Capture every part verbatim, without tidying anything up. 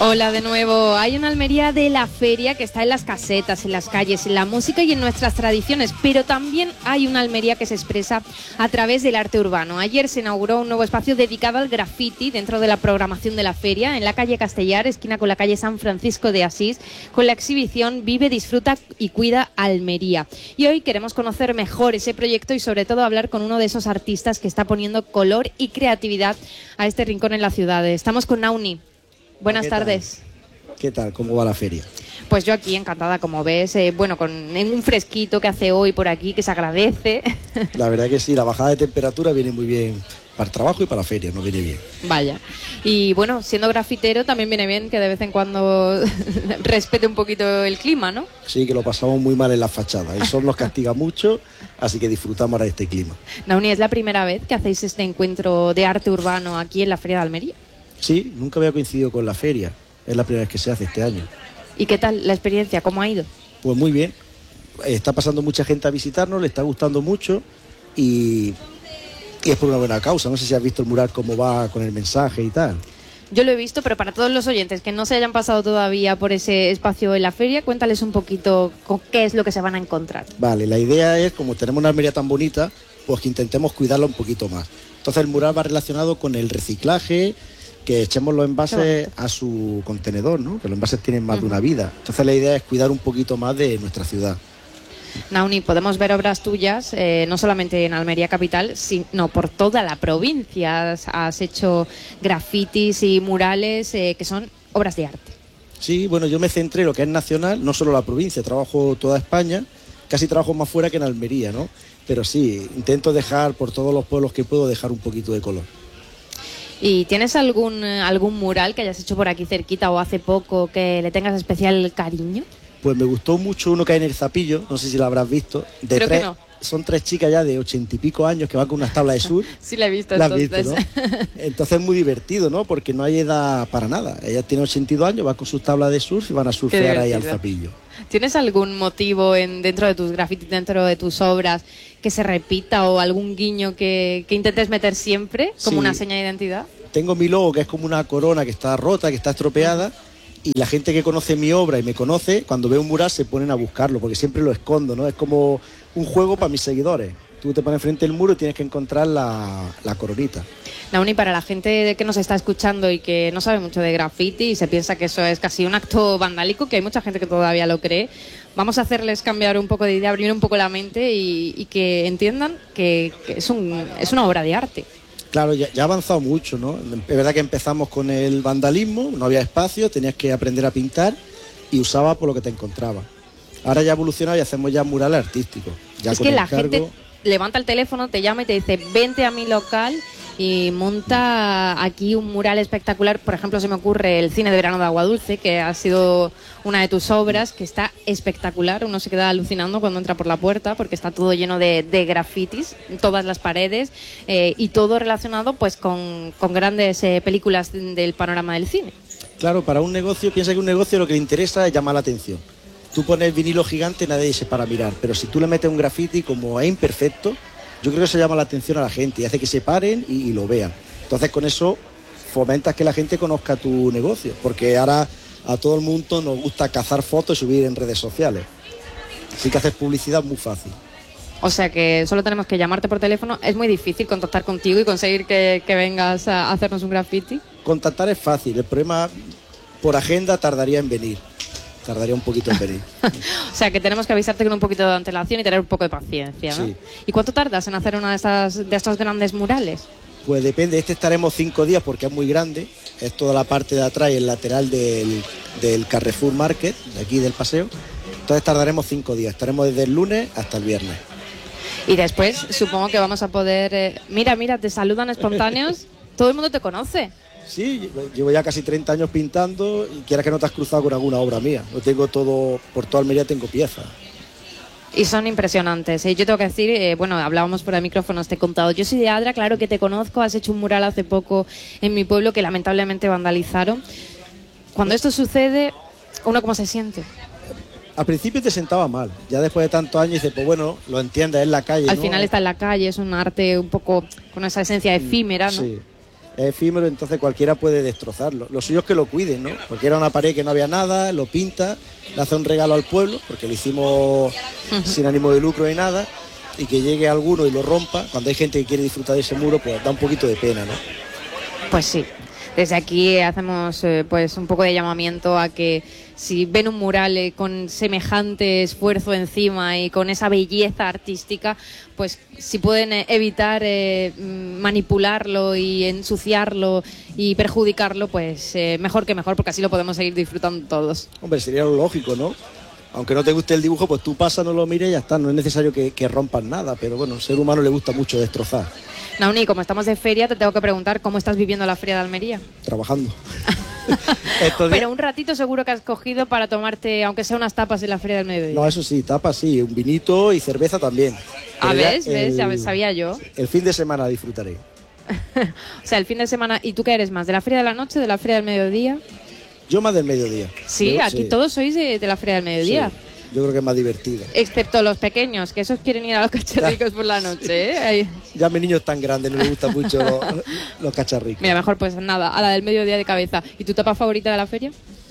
Hola de nuevo. Hay una Almería de la feria que está en las casetas, en las calles, en la música y en nuestras tradiciones, pero también hay una Almería que se expresa a través del arte urbano. Ayer se inauguró un nuevo espacio dedicado al graffiti dentro de la programación de la feria, en la calle Castellar, esquina con la calle San Francisco de Asís, con la exhibición Vive, Disfruta y Cuida Almería. Y hoy queremos conocer mejor ese proyecto y sobre todo hablar con uno de esos artistas que está poniendo color y creatividad a este rincón en la ciudad. Estamos con Nauni. Buenas ¿Qué tardes. Tal? ¿Qué tal? ¿Cómo va la feria? Pues yo aquí encantada, como ves, eh, bueno, con un fresquito que hace hoy por aquí, que se agradece. La verdad que sí, la bajada de temperatura viene muy bien para el trabajo y para la feria, nos viene bien. Vaya. Y bueno, siendo grafitero también viene bien que de vez en cuando respete un poquito el clima, ¿no? Sí, que lo pasamos muy mal en las fachadas. El sol nos castiga mucho, así que disfrutamos ahora de este clima. Nauni, ¿es la primera vez que hacéis este encuentro de arte urbano aquí en la Feria de Almería? Sí, nunca había coincidido con la feria. Es la primera vez que se hace este año. ¿Y qué tal la experiencia? ¿Cómo ha ido? Pues muy bien. Está pasando mucha gente a visitarnos, le está gustando mucho y, y es por una buena causa. No sé si has visto el mural, cómo va con el mensaje y tal. Yo lo he visto, pero para todos los oyentes que no se hayan pasado todavía por ese espacio en la feria, cuéntales un poquito con qué es lo que se van a encontrar. Vale, la idea es, como tenemos una Almería tan bonita, pues que intentemos cuidarla un poquito más. Entonces el mural va relacionado con el reciclaje, que echemos los envases a su contenedor, ¿no? Que los envases tienen más uh-huh. de una vida. Entonces la idea es cuidar un poquito más de nuestra ciudad. Nauni, podemos ver obras tuyas, eh, no solamente en Almería capital, sino por toda la provincia. Has, has hecho grafitis y murales eh, que son obras de arte. Sí, bueno, yo me centré en lo que es nacional, no solo la provincia, trabajo toda España, casi trabajo más fuera que en Almería, ¿no? Pero sí, intento dejar por todos los pueblos que puedo dejar un poquito de color. ¿Y tienes algún, algún mural que hayas hecho por aquí cerquita o hace poco que le tengas especial cariño? Pues me gustó mucho uno que hay en el Zapillo, no sé si lo habrás visto. De Creo tres, que no. Son tres chicas ya de ochenta y pico años que van con unas tablas de surf. Sí, la he visto. La entonces. Has visto, ¿no? Entonces es muy divertido, ¿no? Porque no hay edad para nada. Ellas tienen ochenta y dos años, van con sus tablas de surf y van a surfear ahí al Zapillo. ¿Tienes algún motivo en, dentro de tus grafitis, dentro de tus obras, que se repita o algún guiño que, que intentes meter siempre como sí. una seña de identidad? Tengo mi logo, que es como una corona que está rota, que está estropeada, y la gente que conoce mi obra y me conoce, cuando ve un mural se ponen a buscarlo, porque siempre lo escondo, ¿no? Es como un juego para mis seguidores. Tú te pones frente al muro y tienes que encontrar la, la coronita. Nauni, para la gente que nos está escuchando y que no sabe mucho de graffiti y se piensa que eso es casi un acto vandálico, que hay mucha gente que todavía lo cree, vamos a hacerles cambiar un poco de idea, abrir un poco la mente y, y que entiendan que, que es, un, es una obra de arte. Claro, ya, ya ha avanzado mucho, ¿no? Es verdad que empezamos con el vandalismo, no había espacio, tenías que aprender a pintar y usabas por lo que te encontrabas. Ahora ya ha evolucionado y hacemos ya murales artísticos. Ya es con que la encargo... gente levanta el teléfono, te llama y te dice, vente a mi local y monta aquí un mural espectacular. Por ejemplo, se me ocurre el Cine de Verano de Aguadulce, que ha sido una de tus obras, que está espectacular. Uno se queda alucinando cuando entra por la puerta porque está todo lleno de, de grafitis, todas las paredes, eh, y todo relacionado pues con, con grandes eh, películas del panorama del cine. Claro, para un negocio, piensa que un negocio lo que le interesa es llamar la atención. Tú pones vinilo gigante, nadie se para mirar, pero si tú le metes un graffiti como es imperfecto, yo creo que eso llama la atención a la gente y hace que se paren y, y lo vean. Entonces con eso fomentas que la gente conozca tu negocio, porque ahora a todo el mundo nos gusta cazar fotos y subir en redes sociales. Así que haces publicidad muy fácil. O sea que solo tenemos que llamarte por teléfono. Es muy difícil contactar contigo y conseguir que, que vengas a hacernos un graffiti. Contactar es fácil, el problema por agenda tardaría en venir. Tardaría un poquito en venir. O sea que tenemos que avisarte con un poquito de antelación y tener un poco de paciencia, ¿no? Sí. ¿Y cuánto tardas en hacer una de estas de estos grandes murales? Pues depende, este estaremos cinco días porque es muy grande. Es toda la parte de atrás y el lateral del, del Carrefour Market, de aquí del paseo. Entonces tardaremos cinco días. Estaremos desde el lunes hasta el viernes. Y después supongo que vamos a poder... Eh... Mira, mira, te saludan espontáneos. Todo el mundo te conoce. Sí, llevo ya casi treinta años pintando y quieras que no te has cruzado con alguna obra mía. Lo tengo todo, por toda Almería tengo piezas. Y son impresionantes. ¿eh? Yo tengo que decir, eh, bueno, hablábamos por el micrófono, te he contado. Yo soy de Adra, claro que te conozco, has hecho un mural hace poco en mi pueblo que lamentablemente vandalizaron. Cuando esto sucede, ¿uno cómo se siente? Al principio te sentaba mal, ya después de tantos años dices, pues bueno, lo entiendes, es la calle. Al ¿no? final está en la calle, es un arte un poco con esa esencia efímera, ¿no? Sí. es efímero, entonces cualquiera puede destrozarlo. Lo suyo es que lo cuiden, ¿no? Porque era una pared que no había nada, lo pinta, le hace un regalo al pueblo, porque lo hicimos uh-huh. sin ánimo de lucro ni nada, y que llegue alguno y lo rompa, cuando hay gente que quiere disfrutar de ese muro, pues da un poquito de pena, ¿no? Pues sí. Desde aquí hacemos eh, pues un poco de llamamiento a que si ven un mural eh, con semejante esfuerzo encima y con esa belleza artística, pues si pueden eh, evitar eh, manipularlo y ensuciarlo y perjudicarlo, pues eh, mejor que mejor, porque así lo podemos seguir disfrutando todos. Hombre, sería lo lógico, ¿no? Aunque no te guste el dibujo, pues tú pasas, no lo mires y ya está. No es necesario que, que rompan nada, pero bueno, al ser humano le gusta mucho destrozar. Nauni, como estamos de feria, te tengo que preguntar cómo estás viviendo la feria de Almería. Trabajando. Pero un ratito seguro que has cogido para tomarte, aunque sea unas tapas en la feria del mediodía. No, eso sí, tapas sí, un vinito y cerveza también. Ah, ¿ves? ¿Ves? Ya sabía yo. El fin de semana disfrutaré. O sea, el fin de semana. ¿Y tú qué eres más? ¿De la feria de la noche, de la feria del mediodía? Yo más del mediodía. Sí, yo, aquí sí. todos sois de, de la feria del mediodía. Sí. Yo creo que es más divertida. Excepto los pequeños, que esos quieren ir a los cacharricos por la noche, ¿eh? Ahí. Ya mi niño es tan grande, no le gustan mucho los, los cacharricos. Mira, mejor pues nada, a la del mediodía de cabeza. ¿Y tu tapa favorita de la feria?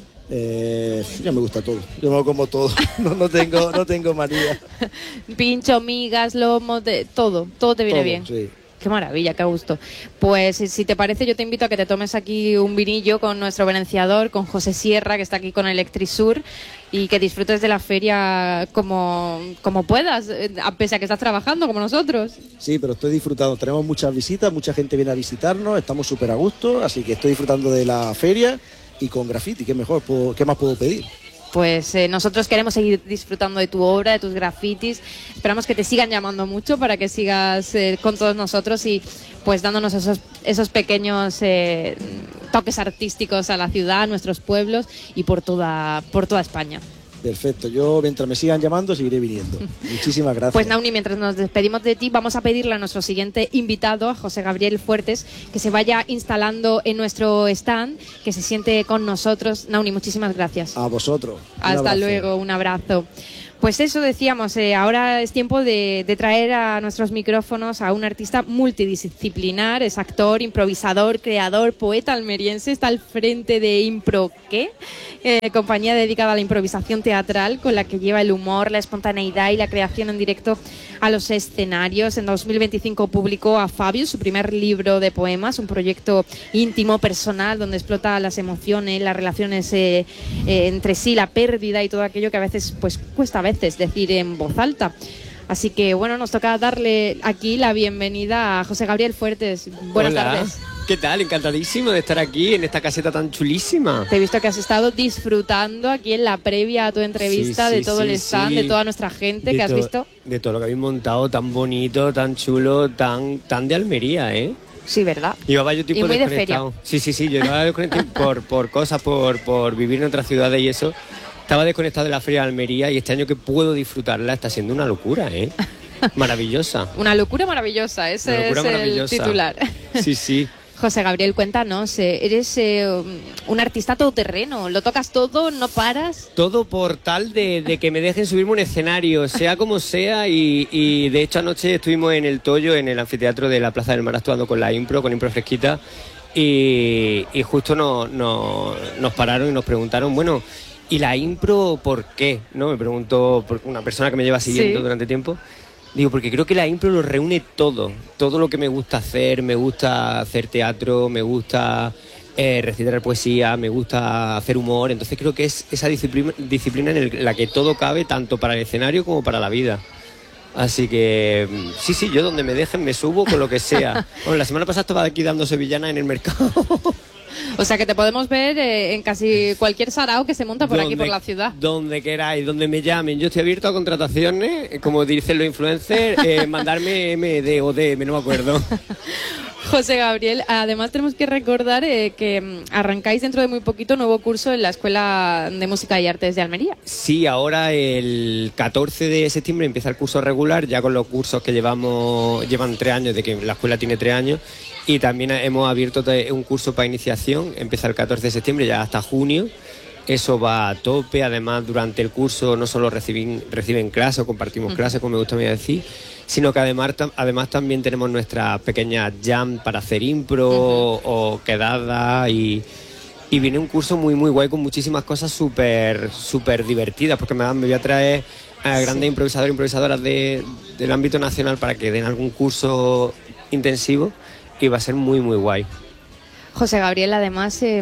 Eh, ya me gusta todo. Yo me lo como todo. No, no tengo, no tengo manía. Pincho, migas, lomo, de, todo. Todo te viene todo, bien. Sí. Qué maravilla, qué gusto. Pues si te parece, yo te invito a que te tomes aquí un vinillo con nuestro venenciador, con José Sierra, que está aquí con Electrisur, y que disfrutes de la feria como, como puedas, a pesar de que estás trabajando como nosotros. Sí, pero estoy disfrutando. Tenemos muchas visitas, mucha gente viene a visitarnos, estamos súper a gusto, así que estoy disfrutando de la feria y con graffiti, ¿qué mejor? ¿Qué más puedo pedir? Pues eh, nosotros queremos seguir disfrutando de tu obra, de tus grafitis. Esperamos que te sigan llamando mucho para que sigas eh, con todos nosotros y pues dándonos esos, esos pequeños eh, toques artísticos a la ciudad, a nuestros pueblos y por toda, por toda España. Perfecto, yo mientras me sigan llamando seguiré viniendo. Muchísimas gracias. Pues Nauni, mientras nos despedimos de ti, vamos a pedirle a nuestro siguiente invitado, a José Gabriel Fuertes, que se vaya instalando en nuestro stand, que se siente con nosotros. Nauni, muchísimas gracias. A vosotros. Hasta luego, un abrazo. Pues eso decíamos, eh, ahora es tiempo de, de traer a nuestros micrófonos a un artista multidisciplinar, es actor, improvisador, creador, poeta almeriense, está al frente de Impro ¿Qué? Eh, compañía dedicada a la improvisación teatral con la que lleva el humor, la espontaneidad y la creación en directo a los escenarios. En dos mil veinticinco publicó a Fabio, su primer libro de poemas, un proyecto íntimo, personal, donde explota las emociones, las relaciones eh, eh, entre sí, la pérdida y todo aquello que a veces pues cuesta a veces decir en voz alta. Así que bueno, nos toca darle aquí la bienvenida a José Gabriel Fuertes. Buenas Hola. tardes. ¿Qué tal? Encantadísimo de estar aquí en esta caseta tan chulísima. Te he visto que has estado disfrutando aquí en la previa a tu entrevista Sí, sí, de todo sí, el stand, sí. de toda nuestra gente De que has to- visto. De todo lo que habéis montado, tan bonito, tan chulo, tan, tan de Almería, ¿eh? Sí, ¿verdad? Llevaba yo tiempo Y muy de desconectado. Sí, sí, sí, yo llevaba desconectado por, por cosas, por, por vivir en otras ciudades y eso. Estaba desconectado de la feria de Almería y este año que puedo disfrutarla está siendo una locura, ¿eh? Maravillosa. Una locura maravillosa, ese Una locura es el maravillosa. titular. Sí, sí. José Gabriel, cuéntanos, eh, eres eh, un artista todoterreno, lo tocas todo, no paras. Todo por tal de, de que me dejen subirme a un escenario, sea como sea, y, y de hecho anoche estuvimos en el Toyo, en el anfiteatro de la Plaza del Mar, actuando con la Impro, con Impro Fresquita, y, y justo no, no- nos pararon y nos preguntaron, bueno, ¿y la Impro por qué? ¿No? Me preguntó por una persona que me lleva siguiendo Sí. durante tiempo. Digo, porque creo que la impro lo reúne todo, todo lo que me gusta hacer, me gusta hacer teatro, me gusta eh, recitar poesía, me gusta hacer humor, entonces creo que es esa disciplina, disciplina en el- la que todo cabe, tanto para el escenario como para la vida. Así que, mm, sí, sí, yo donde me dejen me subo con lo que sea. Bueno, la semana pasada estaba aquí dando sevillana en el mercado. O sea que te podemos ver eh, en casi cualquier sarao que se monta por aquí, Donde- por la ciudad. Donde queráis, donde me llamen. Yo estoy abierto a contrataciones, eh, como dicen los influencers, eh, mandarme M D o D, no me acuerdo. José Gabriel, además tenemos que recordar eh, que mm, arrancáis dentro de muy poquito nuevo curso en la Escuela de Música y Artes de Almería. Sí, ahora el catorce de septiembre empieza el curso regular, ya con los cursos que llevamos, llevan tres años, de que la escuela tiene tres años, y también hemos abierto te- un curso para iniciación, empieza el catorce de septiembre, ya hasta junio, eso va a tope. Además, durante el curso no solo reciben, reciben clases o compartimos uh-huh. clases, como me gusta a mí decir, sino que además, además también tenemos nuestras pequeñas jam para hacer impro uh-huh. o quedadas y... Y viene un curso muy muy guay con muchísimas cosas súper súper divertidas, porque me, me voy a traer a grandes sí. improvisadores e improvisadoras de, del ámbito nacional para que den algún curso intensivo y va a ser muy muy guay. José Gabriel, además eh,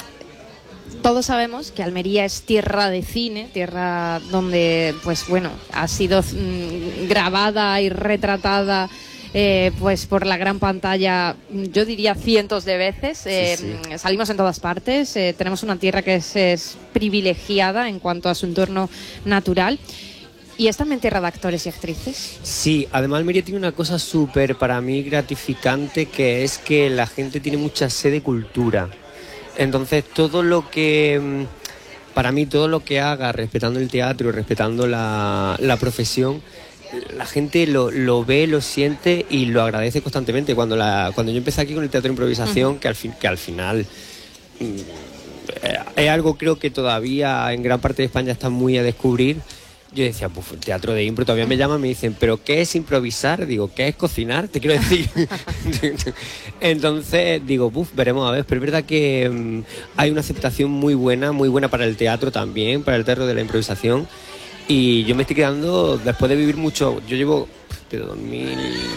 todos sabemos que Almería es tierra de cine, tierra donde pues bueno ha sido mm, grabada y retratada Eh, pues por la gran pantalla, yo diría cientos de veces. eh, sí, sí. Salimos en todas partes, eh, tenemos una tierra que es, es privilegiada en cuanto a su entorno natural. ¿Y es también tierra de actores y actrices? Sí, además Almería tiene una cosa súper para mí gratificante, que es que la gente tiene mucha sed de cultura. Entonces todo lo que, para mí todo lo que haga respetando el teatro, respetando la, la profesión, la gente lo, lo ve, lo siente y lo agradece constantemente. Cuando la cuando yo empecé aquí con el teatro de improvisación, uh-huh. que, al fin, que al final eh, es algo creo que todavía en gran parte de España está muy a descubrir, yo decía, pues el teatro de impro, todavía me llaman, me dicen, ¿pero qué es improvisar? Digo, ¿qué es cocinar? Te quiero decir. Entonces digo, puf, veremos a ver, pero es verdad que um, hay una aceptación muy buena, muy buena para el teatro también, para el teatro de la improvisación. Y yo me estoy quedando, después de vivir mucho, yo llevo de dos mil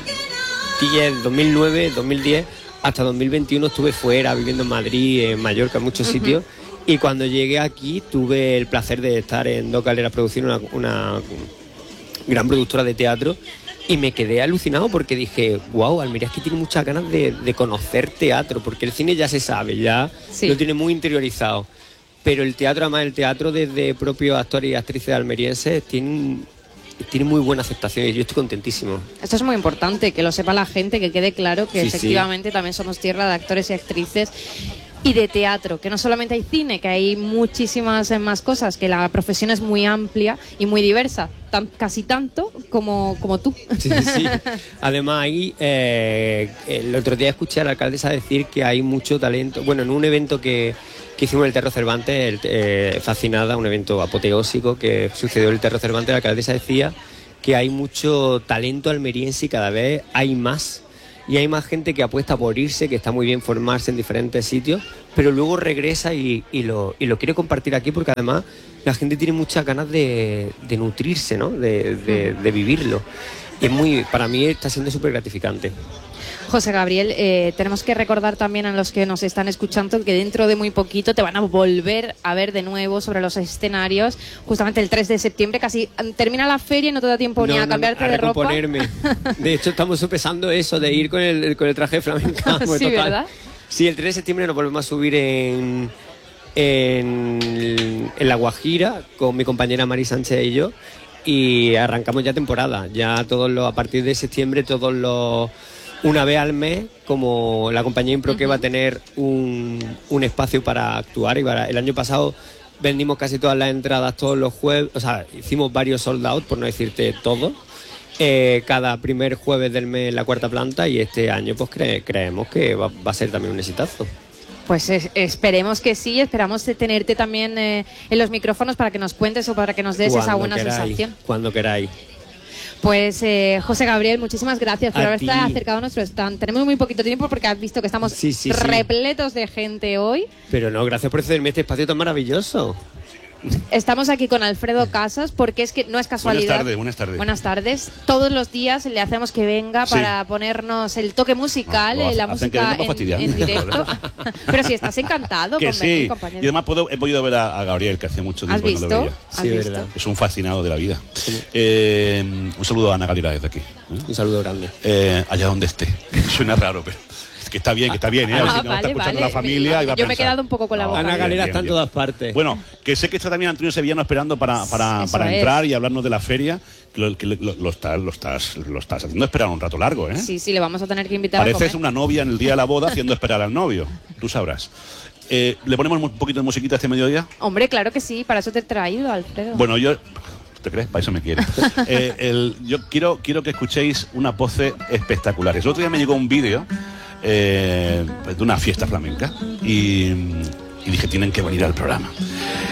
diez, dos mil nueve, dos mil diez hasta dos mil veintiuno estuve fuera, viviendo en Madrid, en Mallorca, en muchos uh-huh. sitios, y cuando llegué aquí tuve el placer de estar en Dos Galeras Producciones, una, una gran productora de teatro, y me quedé alucinado porque dije, wow, Almería es que tiene muchas ganas de, de conocer teatro, porque el cine ya se sabe, ya sí. lo tiene muy interiorizado. Pero el teatro, además el teatro desde propios actores y actrices almerienses, tiene, tiene muy buena aceptación y yo estoy contentísimo. Esto es muy importante, que lo sepa la gente, que quede claro que sí, efectivamente sí. también somos tierra de actores y actrices y de teatro, que no solamente hay cine, que hay muchísimas más cosas, que la profesión es muy amplia y muy diversa, tan, casi tanto como, como tú. Sí, sí. Además ahí, eh, el otro día escuché a la alcaldesa decir que hay mucho talento, bueno, en un evento que... que hicimos en el Teatro Cervantes, el, eh, Fascinada, un evento apoteósico que sucedió en el Teatro Cervantes. La alcaldesa decía que hay mucho talento almeriense y cada vez hay más. Y hay más gente que apuesta por irse, que está muy bien formarse en diferentes sitios, pero luego regresa y, y, lo, y lo quiere compartir aquí porque además la gente tiene muchas ganas de, de nutrirse, ¿no? de, de, de vivirlo. Y es muy, para mí está siendo súper gratificante. José Gabriel, eh, tenemos que recordar también a los que nos están escuchando que dentro de muy poquito te van a volver a ver de nuevo sobre los escenarios, justamente el tres de septiembre, casi termina la feria y no te da tiempo no, ni a no, cambiarte a de ropa. De hecho, estamos sopesando eso de ir con el, con el traje de flamenca. Sí, total. ¿Verdad? Sí, el tres de septiembre nos volvemos a subir en, en, en La Guajira con mi compañera Mari Sánchez y yo y arrancamos ya temporada. Ya todos los, a partir de septiembre todos los... Una vez al mes, como la compañía Impro que uh-huh. va a tener un, un espacio para actuar. Y para, el año pasado vendimos casi todas las entradas todos los jueves, o sea, hicimos varios sold out, por no decirte todo, eh, cada primer jueves del mes en la cuarta planta, y este año pues cre- creemos que va, va a ser también un exitazo. Pues es, esperemos que sí, esperamos de tenerte también eh, en los micrófonos para que nos cuentes o para que nos des cuando esa buena queráis, sensación. Cuando queráis. Pues eh, José Gabriel, muchísimas gracias por a haberte ti. acercado a nuestro stand. Tenemos muy poquito tiempo porque has visto que estamos sí, sí, repletos sí. de gente hoy. Pero no, gracias por cederme este espacio tan maravilloso. Estamos aquí con Alfredo Casas porque es que no es casualidad. Buenas tardes, buenas tardes. Buenas tardes. Todos los días le hacemos que venga sí. para ponernos el toque musical, no, la música en, en directo. Pero si estás encantado que con sí. venir, compañero. Y además puedo, he podido ver a, a Gabriel, que hace mucho tiempo ¿Has visto? no lo veía. ¿Has sí, visto? verdad. Es un fascinado de la vida. Sí. Eh, un saludo a Ana Galera desde aquí. ¿eh? Un saludo grande. Eh, allá donde esté. Suena raro, pero... Que está bien, que está bien, ¿eh? Ah, si no vale, está escuchando vale. la familia. Yo Iba me he quedado un poco con la boca. Ana bien, Galera bien, está en bien. todas partes. Bueno, que sé que está también Antonio Sevillano esperando para, para, para es. entrar y hablarnos de la feria. Lo, que lo, lo, estás, lo, estás, lo estás haciendo esperar un rato largo, ¿eh? Sí, sí, le vamos a tener que invitar Pareces a comer. una novia en el día de la boda haciendo esperar al novio. Tú sabrás. Eh, ¿Le ponemos un poquito de musiquita este mediodía? Hombre, claro que sí. Para eso te he traído, Alfredo. Bueno, yo... ¿Te crees? Para eso me quiere. eh, el, yo quiero, quiero que escuchéis unas voces espectaculares. El otro día me llegó un vídeo eh, de una fiesta flamenca y, y dije, tienen que venir al programa.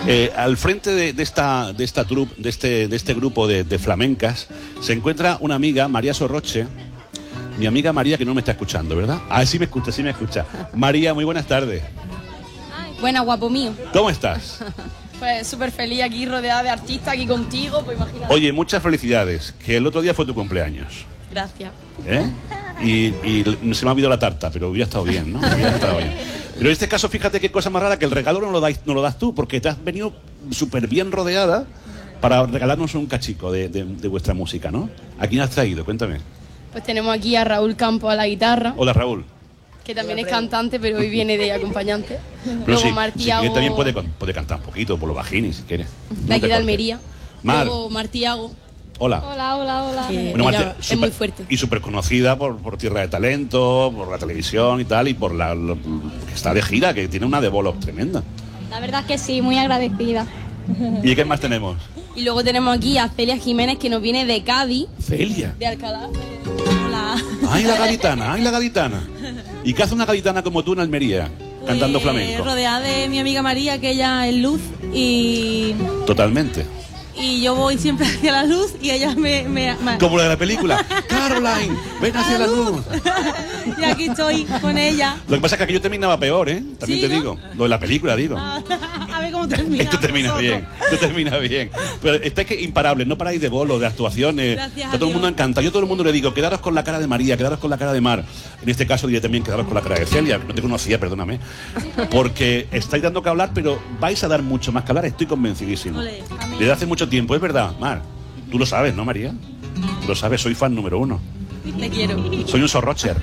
Eh, al frente de, de esta de esta troupe, de este de este grupo de, de flamencas, se encuentra una amiga, María Sorroche. Mi amiga María, que no me está escuchando, ¿verdad? Ah, sí me escucha, sí me escucha. María, muy buenas tardes. Buena, guapo mío. ¿Cómo estás? Pues súper feliz aquí, rodeada de artistas, aquí contigo, pues imagínate. Oye, muchas felicidades, que el otro día fue tu cumpleaños. Gracias. ¿Eh? Y, y se me ha olvidado la tarta, pero hubiera estado bien, ¿no? Hubiera estado bien. Pero en este caso, fíjate qué cosa más rara, que el regalo no lo, dais, no lo das tú, porque te has venido súper bien rodeada para regalarnos un cachico de, de, de vuestra música, ¿no? ¿A quién has traído? Cuéntame. Pues tenemos aquí a Raúl Campos a la guitarra. Hola, Raúl. Que también es cantante, pero hoy viene de acompañante. Pero Luego sí, Martí sí, Ago, que también puede, puede cantar un poquito, por lo bajini, si quieres. de No aquí te de cortes. Almería. Mar. Luego Martí Ago, Hola. Hola, hola, hola. que Bueno, ella Marta, es súper- muy fuerte. Y súper conocida por, por Tierra de Talento, por la televisión y tal, y por la... lo- que está de gira, que tiene una de bolos tremenda. La verdad es que sí, muy agradecida. ¿Y qué más tenemos? Y luego tenemos aquí a Celia Jiménez, que nos viene de Cádiz, Celia. de Alcalá. Hola. ¡Ay, la gaditana! ¡Ay, la gaditana! ¿Y qué hace una gaditana como tú en Almería, cantando Pues, flamenco? rodeada de mi amiga María, que ella es luz, y, Totalmente. y yo voy siempre hacia la luz y ella me... me, me- Como la de la película. ¡Caroline! ¡Ven hacia la luz! y aquí estoy con ella. Lo que pasa es que aquello terminaba peor, ¿eh? También Sí, te ¿no? digo. Lo de la película, digo. A ver cómo termina. Esto termina nosotros. bien, esto termina bien. Pero estáis que imparables, no paráis de bolos, de actuaciones. Gracias Está a todo el mundo Dios. encanta. Yo a todo el mundo le digo, quedaros con la cara de María, quedaros con la cara de Mar. En este caso diré también, quedaros con la cara de Celia, que no te conocía, perdóname. Porque estáis dando que hablar, pero vais a dar mucho más que hablar, estoy convencidísimo. Ole, amén. Desde hace mucho tiempo, es verdad, Mar. Tú lo sabes, ¿no, María? Tú lo sabes, soy fan número uno. Te quiero. Soy un sorrocher.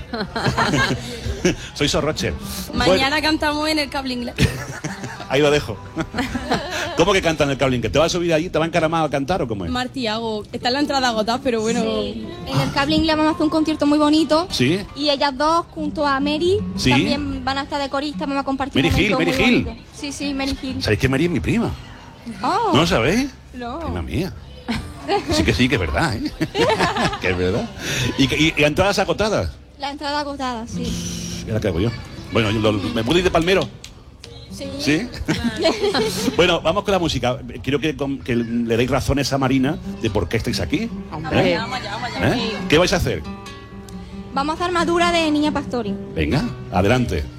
Soy sorrocher. Mañana cantamos en el cable inglés. Ahí lo dejo. ¿Cómo que cantan el cable? ¿Que te vas a subir allí, te va a encaramar a cantar o cómo es? Martí Ago, está en la entrada agotada, pero bueno. En el Cable Inglés vamos a hacer un concierto muy bonito. ¿Sí? Y ellas dos, junto a Mary, Sí. también van a estar de corista, vamos a compartir Mary un momento Hill, Mary muy Hill. bonito. Sí, sí, Mary Hill. ¿Sabéis que María es mi prima? Oh, ¿No lo sabéis? no. Prima mía. Sí que sí, que es verdad, ¿eh? Que es verdad. ¿Y, y, y entradas agotadas? La entrada agotada, sí. Mira qué hago yo. Bueno, yo lo- ¿me puedo ir de Palmero? Sí. ¿Sí? Bueno, vamos con la música. Quiero que, con- que le deis razones a Marina de por qué estáis aquí. Hombre. ¿Eh? ¿Eh? ¿Qué vais a hacer? Vamos a hacer armadura de Niña Pastori. Venga, adelante.